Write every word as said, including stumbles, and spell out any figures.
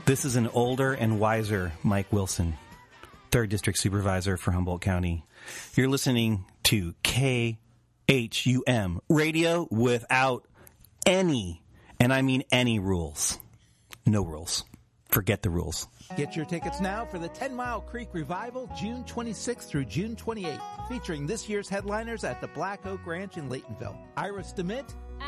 This is an older and wiser Mike Wilson, third District Supervisor for Humboldt County. You're listening to K H U M, radio without any, and I mean any rules. No rules. Forget the rules. Get your tickets now for the Ten Mile Creek Revival, June twenty-sixth through June twenty-eighth, featuring this year's headliners at the Black Oak Ranch in Laytonville. Iris DeMint,